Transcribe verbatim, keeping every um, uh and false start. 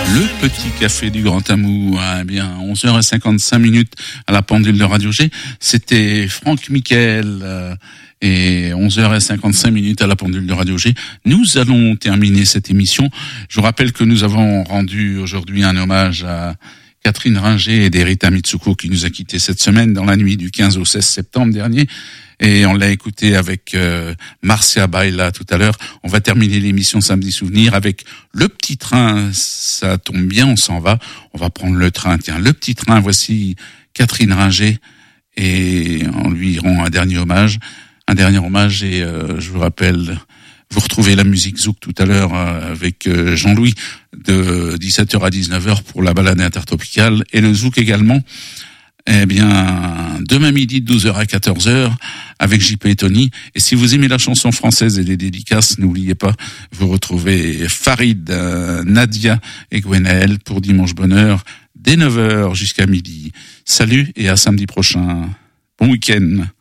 Le petit café du Grand Amour, eh bien, onze heures cinquante-cinq minutes à la pendule de Radio G. C'était Franck Michael, euh, et onze heures cinquante-cinq minutes à la pendule de Radio G. Nous allons terminer cette émission. Je vous rappelle que nous avons rendu aujourd'hui un hommage à Catherine Ringer et d'Erita Mitsuko qui nous a quittés cette semaine dans la nuit du quinze au seize septembre dernier. Et on l'a écouté avec euh, Marcia Baila tout à l'heure. On va terminer l'émission Samedi Souvenir avec Le Petit Train. Ça tombe bien, on s'en va. On va prendre le train. Tiens, Le Petit Train, voici Catherine Ringer. Et on lui rend un dernier hommage. Un dernier hommage et euh, je vous rappelle, vous retrouvez la musique Zouk tout à l'heure euh, avec euh, Jean-Louis de dix-sept heures à dix-neuf heures pour la balade intertropicale et le Zouk également. Eh bien, demain midi de douze heures à quatorze heures avec J P et Tony. Et si vous aimez la chanson française et les dédicaces, n'oubliez pas, vous retrouvez Farid, euh, Nadia et Gwenaël pour Dimanche Bonheur dès neuf heures jusqu'à midi. Salut et à samedi prochain. Bon week-end.